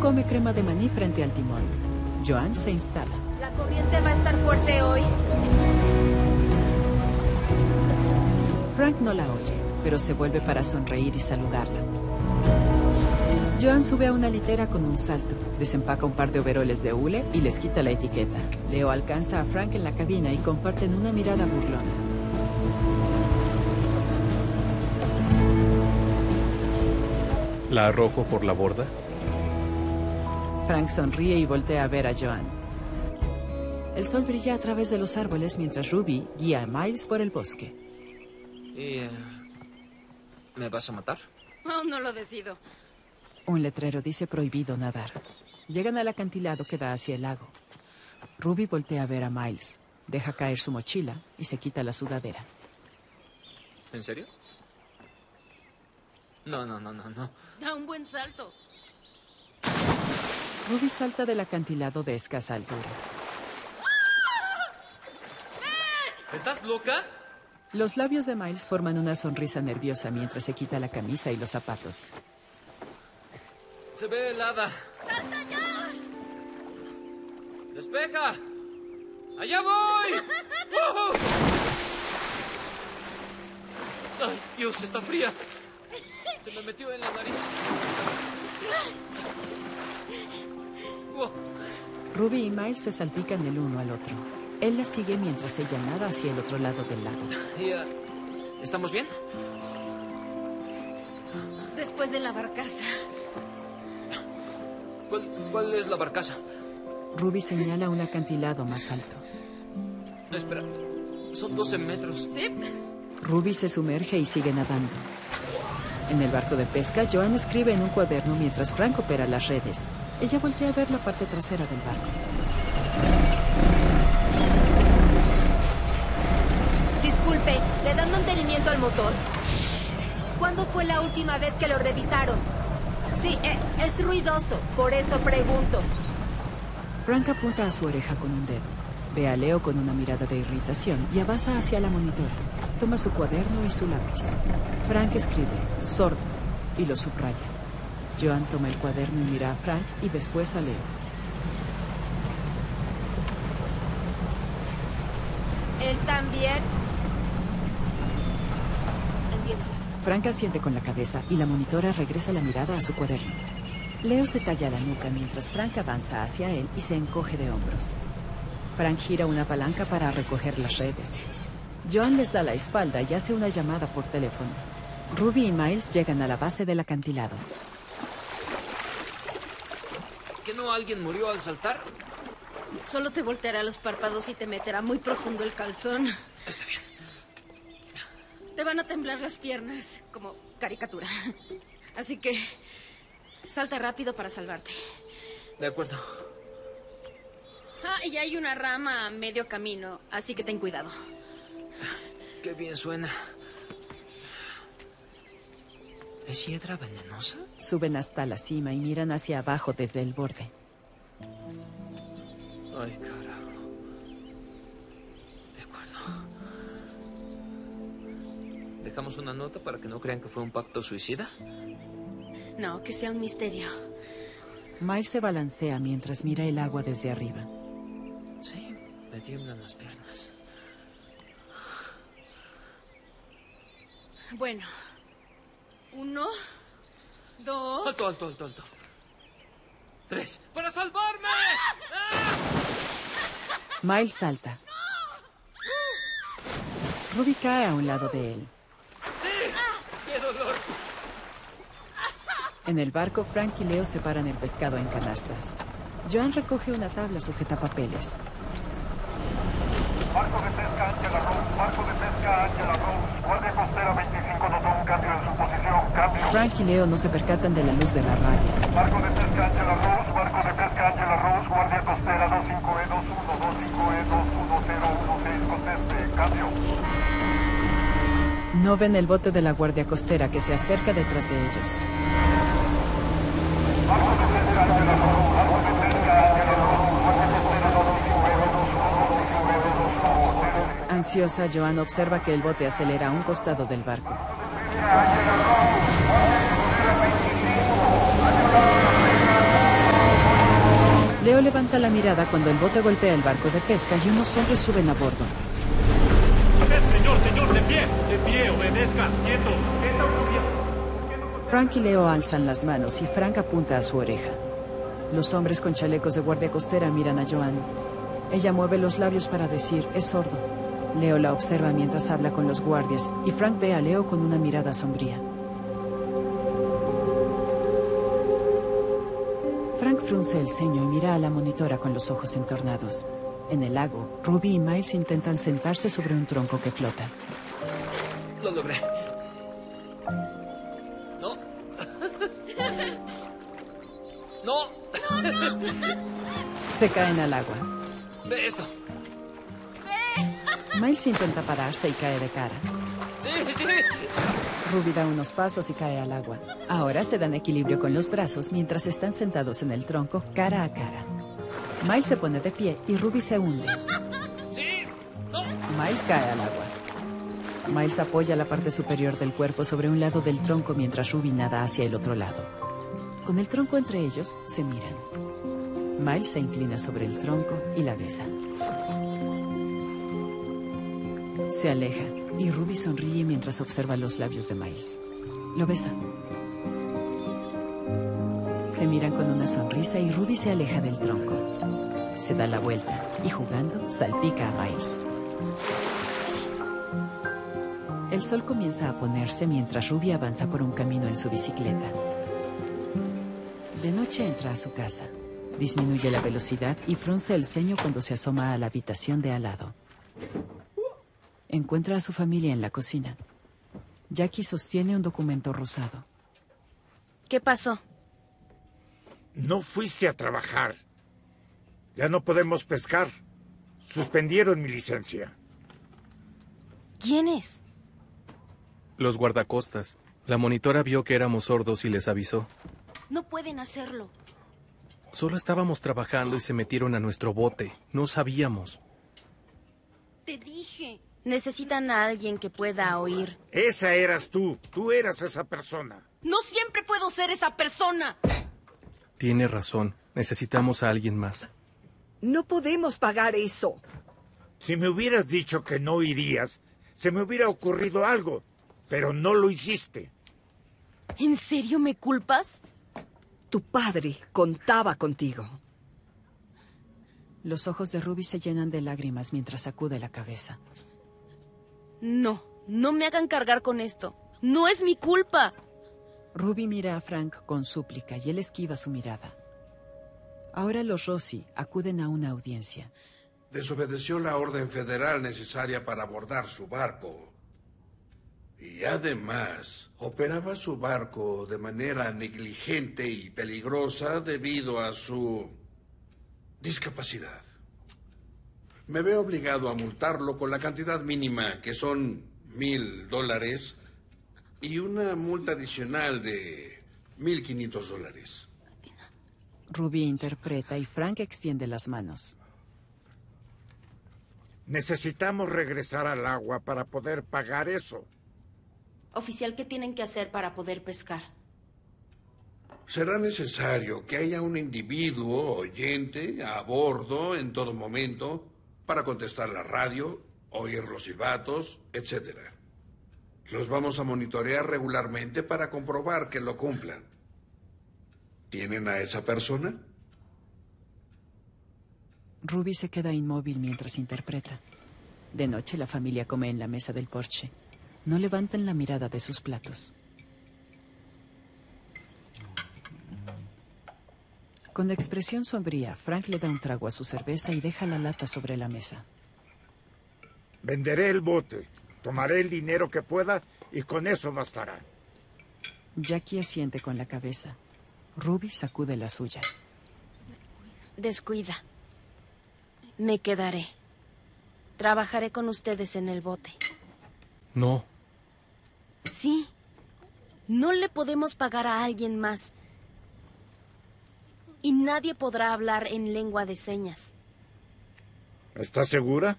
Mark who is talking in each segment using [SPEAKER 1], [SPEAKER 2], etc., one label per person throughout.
[SPEAKER 1] come crema de maní frente al timón. Joan se instala.
[SPEAKER 2] La corriente va a estar fuerte hoy.
[SPEAKER 1] Frank no la oye, pero se vuelve para sonreír y saludarla. Joan sube a una litera con un salto, desempaca un par de overoles de hule y les quita la etiqueta. Leo alcanza a Frank en la cabina y comparten una mirada burlona.
[SPEAKER 3] ¿La arrojo por la borda?
[SPEAKER 1] Frank sonríe y voltea a ver a Joan. El sol brilla a través de los árboles mientras Ruby guía a Miles por el bosque.
[SPEAKER 4] ¿Y me vas a matar?
[SPEAKER 2] Aún no lo decido.
[SPEAKER 1] Un letrero dice prohibido nadar. Llegan al acantilado que da hacia el lago. Ruby voltea a ver a Miles, deja caer su mochila y se quita la sudadera.
[SPEAKER 4] ¿En serio? No.
[SPEAKER 2] Da un buen salto.
[SPEAKER 1] Ruby salta del acantilado de escasa altura.
[SPEAKER 4] ¿Estás loca?
[SPEAKER 1] Los labios de Miles forman una sonrisa nerviosa mientras se quita la camisa y los zapatos.
[SPEAKER 4] Se ve helada.
[SPEAKER 2] ¡Salta ya!
[SPEAKER 4] ¡Despeja! ¡Allá voy! ¡Uh! ¡Ay, Dios, está fría! Se me metió en la nariz.
[SPEAKER 1] Ruby y Miles se salpican el uno al otro. Él la sigue mientras ella nada hacia el otro lado del lago.
[SPEAKER 4] ¿Estamos bien?
[SPEAKER 2] Después de la barcaza.
[SPEAKER 4] ¿Cuál es la barcaza?
[SPEAKER 1] Ruby señala un acantilado más alto.
[SPEAKER 4] No, espera. Son 12 metros.
[SPEAKER 2] ¿Sí?
[SPEAKER 1] Ruby se sumerge y sigue nadando. En el barco de pesca, Joan escribe en un cuaderno mientras Frank opera las redes. Ella voltea a ver la parte trasera del barco.
[SPEAKER 2] Disculpe, ¿le dan mantenimiento al motor? ¿Cuándo fue la última vez que lo revisaron? Sí, es ruidoso, por eso pregunto.
[SPEAKER 1] Frank apunta a su oreja con un dedo. Ve a Leo con una mirada de irritación y avanza hacia la monitora. Toma su cuaderno y su lápiz. Frank escribe, sordo, y lo subraya. Joan toma el cuaderno y mira a Frank y después a Leo.
[SPEAKER 2] ¿Él también? Entiendo.
[SPEAKER 1] Frank asiente con la cabeza y la monitora regresa la mirada a su cuaderno. Leo se talla la nuca mientras Frank avanza hacia él y se encoge de hombros. Frank gira una palanca para recoger las redes. Joan les da la espalda y hace una llamada por teléfono. Ruby y Miles llegan a la base del acantilado.
[SPEAKER 4] ¿Que no alguien murió al saltar?
[SPEAKER 2] Solo te volteará los párpados y te meterá muy profundo el calzón.
[SPEAKER 4] Está bien.
[SPEAKER 2] Te van a temblar las piernas, como caricatura. Así que salta rápido para salvarte.
[SPEAKER 4] De acuerdo.
[SPEAKER 2] Y hay una rama a medio camino, así que ten cuidado.
[SPEAKER 4] Qué bien suena. ¿Es hiedra venenosa?
[SPEAKER 1] Suben hasta la cima y miran hacia abajo desde el borde.
[SPEAKER 4] Ay, carajo. De acuerdo. ¿Dejamos una nota para que no crean que fue un pacto suicida?
[SPEAKER 2] No, que sea un misterio.
[SPEAKER 1] Miles se balancea mientras mira el agua desde arriba.
[SPEAKER 4] Sí, me tiemblan las piernas.
[SPEAKER 2] Bueno. 1, 2...
[SPEAKER 4] Alto. 3. ¡Para salvarme!
[SPEAKER 1] Miles salta. Ruby cae a un lado de él.
[SPEAKER 4] ¡Qué dolor!
[SPEAKER 1] En el barco, Frank y Leo separan el pescado en canastas. Joan recoge una tabla sujeta papeles.
[SPEAKER 5] Barco de pesca Angela Rose, guardia costera 25 notó un cambio en su posición, cambio.
[SPEAKER 1] Frank y Leo no se percatan de la luz de la radio.
[SPEAKER 5] Barco de pesca Angela Rose, guardia costera 25E21, 25E211016, conteste, cambio.
[SPEAKER 1] No ven el bote de la guardia costera que se acerca detrás de ellos.
[SPEAKER 5] Barco de pesca Angela Rose, guardia costera 25E21,
[SPEAKER 1] Ansiosa, Joan observa que el bote acelera a un costado del barco. levanta la mirada cuando el bote golpea el barco de pesca y unos hombres suben a bordo.
[SPEAKER 5] Señor, de pie, obedezca, quieto. ¿Qué está ocurriendo?
[SPEAKER 1] Frank y Leo alzan las manos y Frank apunta a su oreja. Los hombres con chalecos de guardia costera miran a Joan. Ella mueve los labios para decir, es sordo. Leo la observa mientras habla con los guardias y Frank ve a Leo con una mirada sombría. Frank frunce el ceño y mira a la monitora con los ojos entornados. En el lago, Ruby y Miles intentan sentarse sobre un tronco que flota.
[SPEAKER 4] Lo logré. No. No.
[SPEAKER 1] Se caen al agua.
[SPEAKER 4] Ve esto.
[SPEAKER 1] Miles intenta pararse y cae de cara.
[SPEAKER 4] Sí.
[SPEAKER 1] Ruby da unos pasos y cae al agua. Ahora se dan equilibrio con los brazos mientras están sentados en el tronco, cara a cara. Miles se pone de pie y Ruby se hunde.
[SPEAKER 4] Sí. No.
[SPEAKER 1] Miles cae al agua. Miles apoya la parte superior del cuerpo sobre un lado del tronco mientras Ruby nada hacia el otro lado. Con el tronco entre ellos, se miran. Miles se inclina sobre el tronco y la besa. Se aleja y Ruby sonríe mientras observa los labios de Miles. Lo besa. Se miran con una sonrisa y Ruby se aleja del tronco. Se da la vuelta y jugando salpica a Miles. El sol comienza a ponerse mientras Ruby avanza por un camino en su bicicleta. De noche entra a su casa. Disminuye la velocidad y frunce el ceño cuando se asoma a la habitación de al lado. Encuentra a su familia en la cocina. Jackie sostiene un documento rosado.
[SPEAKER 6] ¿Qué pasó?
[SPEAKER 7] No fuiste a trabajar. Ya no podemos pescar. Suspendieron mi licencia.
[SPEAKER 6] ¿Quién es?
[SPEAKER 3] Los guardacostas. La monitora vio que éramos sordos y les avisó.
[SPEAKER 6] No pueden hacerlo.
[SPEAKER 3] Solo estábamos trabajando y se metieron a nuestro bote. No sabíamos.
[SPEAKER 6] Te dije. Necesitan a alguien que pueda oír.
[SPEAKER 7] Esa eras tú. Tú eras esa persona.
[SPEAKER 6] No siempre puedo ser esa persona.
[SPEAKER 3] Tiene razón. Necesitamos a alguien más.
[SPEAKER 8] No podemos pagar eso.
[SPEAKER 7] Si me hubieras dicho que no irías, se me hubiera ocurrido algo. Pero no lo hiciste.
[SPEAKER 6] ¿En serio me culpas?
[SPEAKER 8] Tu padre contaba contigo.
[SPEAKER 1] Los ojos de Ruby se llenan de lágrimas mientras sacude la cabeza.
[SPEAKER 6] No me hagan cargar con esto. No es mi culpa.
[SPEAKER 1] Ruby mira a Frank con súplica y él esquiva su mirada. Ahora los Rossi acuden a una audiencia.
[SPEAKER 9] Desobedeció la orden federal necesaria para abordar su barco. Y además, operaba su barco de manera negligente y peligrosa debido a su discapacidad. Me veo obligado a multarlo con la cantidad mínima, que son $1,000, y una multa adicional de $1,500.
[SPEAKER 1] Ruby interpreta y Frank extiende las manos.
[SPEAKER 7] Necesitamos regresar al agua para poder pagar eso.
[SPEAKER 6] Oficial, ¿qué tienen que hacer para poder pescar?
[SPEAKER 9] Será necesario que haya un individuo oyente a bordo en todo momento para contestar la radio, oír los silbatos, etc. Los vamos a monitorear regularmente para comprobar que lo cumplan. ¿Tienen a esa persona?
[SPEAKER 1] Ruby se queda inmóvil mientras interpreta. De noche la familia come en la mesa del porche. No levantan la mirada de sus platos. Con expresión sombría, Frank le da un trago a su cerveza y deja la lata sobre la mesa.
[SPEAKER 7] Venderé el bote, tomaré el dinero que pueda y con eso bastará.
[SPEAKER 1] Jackie asiente con la cabeza. Ruby sacude la suya.
[SPEAKER 6] Descuida. Me quedaré. Trabajaré con ustedes en el bote.
[SPEAKER 3] No.
[SPEAKER 6] Sí. No le podemos pagar a alguien más. Y nadie podrá hablar en lengua de señas.
[SPEAKER 7] ¿Estás segura?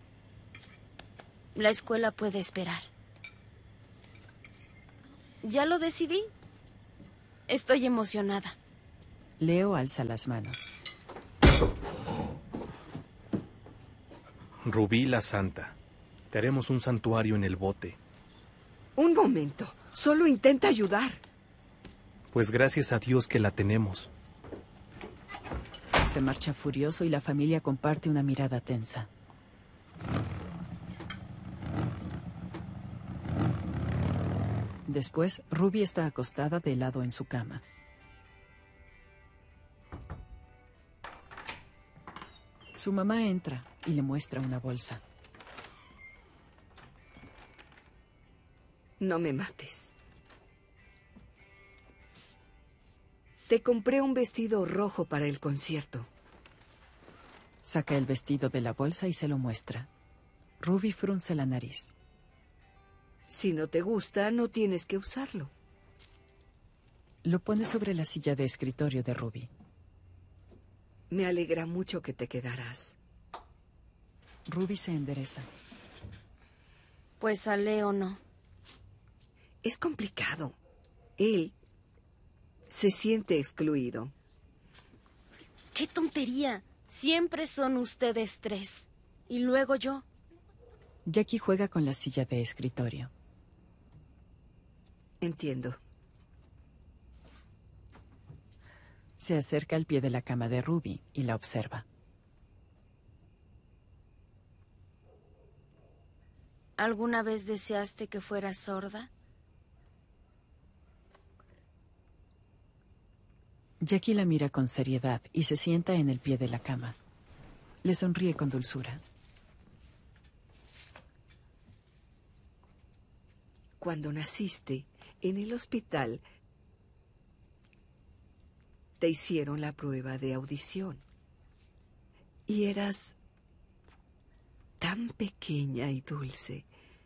[SPEAKER 6] La escuela puede esperar. Ya lo decidí. Estoy emocionada.
[SPEAKER 1] Leo alza las manos.
[SPEAKER 3] Rubí la Santa. Te haremos un santuario en el bote.
[SPEAKER 8] Un momento. Solo intenta ayudar.
[SPEAKER 3] Pues gracias a Dios que la tenemos.
[SPEAKER 1] Se marcha furioso y la familia comparte una mirada tensa. Después, Ruby está acostada de lado en su cama. Su mamá entra y le muestra una bolsa.
[SPEAKER 8] No me mates. Te compré un vestido rojo para el concierto.
[SPEAKER 1] Saca el vestido de la bolsa y se lo muestra. Ruby frunce la nariz.
[SPEAKER 8] Si no te gusta, no tienes que usarlo.
[SPEAKER 1] Lo pone sobre la silla de escritorio de Ruby.
[SPEAKER 8] Me alegra mucho que te quedarás.
[SPEAKER 1] Ruby se endereza.
[SPEAKER 6] Pues a Leo no.
[SPEAKER 8] Es complicado. Él se siente excluido.
[SPEAKER 6] ¡Qué tontería! Siempre son ustedes tres. Y luego yo.
[SPEAKER 1] Jackie juega con la silla de escritorio.
[SPEAKER 8] Entiendo.
[SPEAKER 1] Se acerca al pie de la cama de Ruby y la observa.
[SPEAKER 6] ¿Alguna vez deseaste que fuera sorda?
[SPEAKER 1] Jackie la mira con seriedad y se sienta en el pie de la cama. Le sonríe con dulzura.
[SPEAKER 8] Cuando naciste, en el hospital, te hicieron la prueba de audición. Y eras tan pequeña y dulce,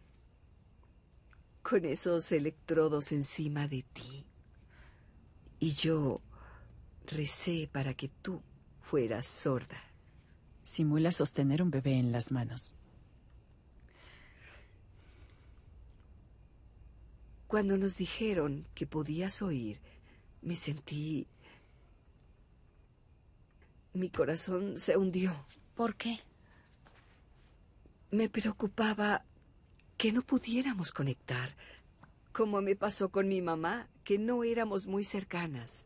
[SPEAKER 8] con esos electrodos encima de ti. Y yo recé para que tú fueras sorda.
[SPEAKER 1] Simula sostener un bebé en las manos.
[SPEAKER 8] Cuando nos dijeron que podías oír, me sentí... Mi corazón se hundió.
[SPEAKER 6] ¿Por qué?
[SPEAKER 8] Me preocupaba que no pudiéramos conectar, como me pasó con mi mamá, que no éramos muy cercanas.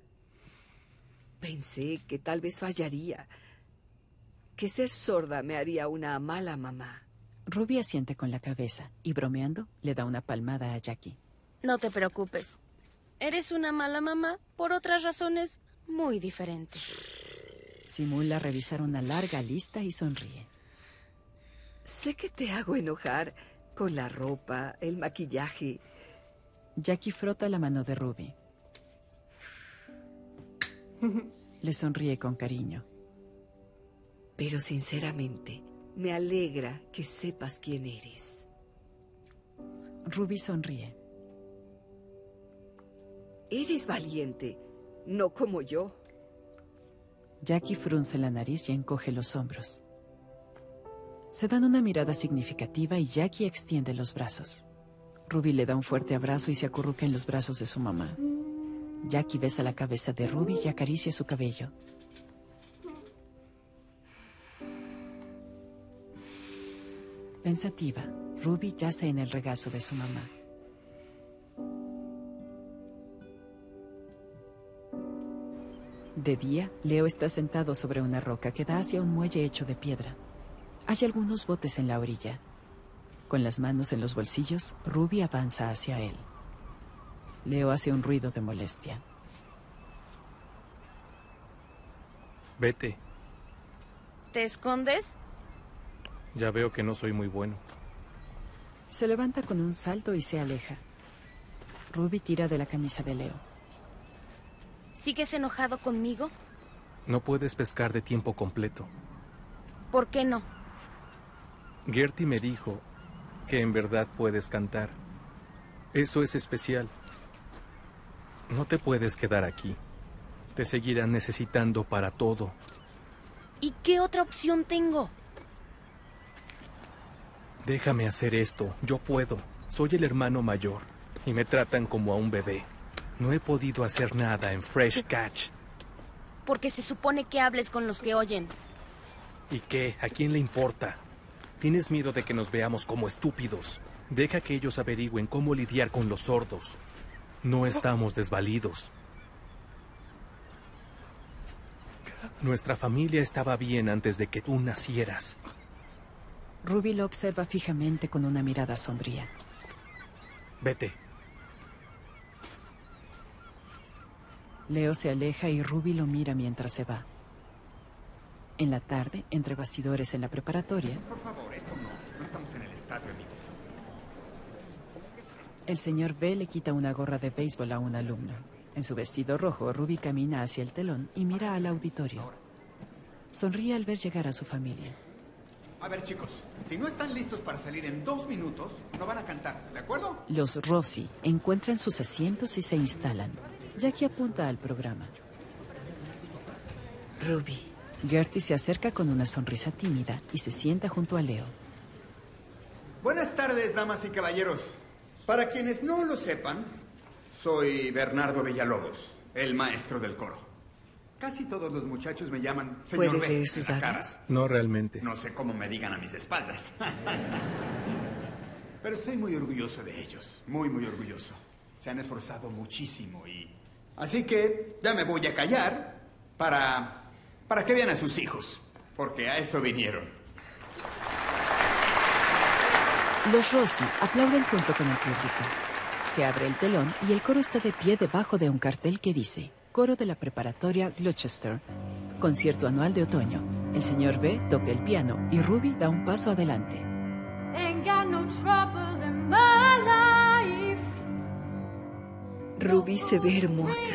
[SPEAKER 8] Pensé que tal vez fallaría, que ser sorda me haría una mala mamá.
[SPEAKER 1] Ruby asiente con la cabeza y, bromeando, le da una palmada a Jackie.
[SPEAKER 6] No te preocupes. Eres una mala mamá por otras razones muy diferentes.
[SPEAKER 1] Simula revisar una larga lista y sonríe.
[SPEAKER 8] Sé que te hago enojar con la ropa, el maquillaje.
[SPEAKER 1] Jackie frota la mano de Ruby. Le sonríe con cariño.
[SPEAKER 8] Pero sinceramente, me alegra que sepas quién eres.
[SPEAKER 1] Ruby sonríe.
[SPEAKER 8] Eres valiente, no como yo.
[SPEAKER 1] Jackie frunce la nariz y encoge los hombros. Se dan una mirada significativa y Jackie extiende los brazos. Ruby le da un fuerte abrazo y se acurruca en los brazos de su mamá. Jackie besa la cabeza de Ruby y acaricia su cabello. Pensativa, Ruby yace en el regazo de su mamá. De día, Leo está sentado sobre una roca que da hacia un muelle hecho de piedra. Hay algunos botes en la orilla. Con las manos en los bolsillos, Ruby avanza hacia él. Leo hace un ruido de molestia.
[SPEAKER 3] Vete.
[SPEAKER 6] ¿Te escondes?
[SPEAKER 3] Ya veo que no soy muy bueno.
[SPEAKER 1] Se levanta con un salto y se aleja. Ruby tira de la camisa de Leo.
[SPEAKER 6] ¿Sigues enojado conmigo?
[SPEAKER 3] No puedes pescar de tiempo completo.
[SPEAKER 6] ¿Por qué no?
[SPEAKER 3] Gertie me dijo que en verdad puedes cantar. Eso es especial. No te puedes quedar aquí. Te seguirán necesitando para todo.
[SPEAKER 6] ¿Y qué otra opción tengo?
[SPEAKER 3] Déjame hacer esto. Yo puedo. Soy el hermano mayor. Y me tratan como a un bebé. No he podido hacer nada en Fresh Catch.
[SPEAKER 6] porque se supone que hables con los que oyen.
[SPEAKER 3] ¿Y qué? ¿A quién le importa? ¿Tienes miedo de que nos veamos como estúpidos? Deja que ellos averigüen cómo lidiar con los sordos. No estamos desvalidos. Nuestra familia estaba bien antes de que tú nacieras.
[SPEAKER 1] Ruby lo observa fijamente con una mirada sombría.
[SPEAKER 3] Vete.
[SPEAKER 1] Leo se aleja y Ruby lo mira mientras se va. En la tarde, entre bastidores en la preparatoria,
[SPEAKER 10] Por favor, esto no estamos en el estadio, amigo.
[SPEAKER 1] el señor B le quita una gorra de béisbol a un alumno. En su vestido rojo, Ruby camina hacia el telón y mira al auditorio. Sonríe al ver llegar a su familia.
[SPEAKER 10] A ver, chicos, si no están listos para salir en 2 minutos, no van a cantar, ¿de acuerdo?
[SPEAKER 1] Los Rossi encuentran sus asientos y se instalan. Jackie apunta al programa.
[SPEAKER 8] Ruby.
[SPEAKER 1] Gertie se acerca con una sonrisa tímida y se sienta junto a Leo.
[SPEAKER 10] Buenas tardes, damas y caballeros. Para quienes no lo sepan, soy Bernardo Villalobos, el maestro del coro. Casi todos los muchachos me llaman señor
[SPEAKER 8] ¿Puedes
[SPEAKER 10] B
[SPEAKER 8] leer sus
[SPEAKER 10] en la cara.
[SPEAKER 8] labios?
[SPEAKER 3] No realmente.
[SPEAKER 10] No sé cómo me digan a mis espaldas. Pero estoy muy orgulloso de ellos. Muy, muy orgulloso. Se han esforzado muchísimo y... Así que ya me voy a callar para que vean a sus hijos. Porque a eso vinieron.
[SPEAKER 1] Los Rossi aplauden junto con el público. Se abre el telón y el coro está de pie debajo de un cartel que dice: Coro de la Preparatoria Gloucester. Concierto anual de otoño. El señor B toca el piano y Ruby da un paso adelante.
[SPEAKER 8] Ruby se ve hermosa.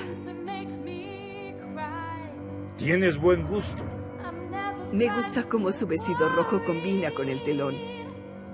[SPEAKER 7] Tienes buen gusto.
[SPEAKER 8] Me gusta cómo su vestido rojo combina con el telón.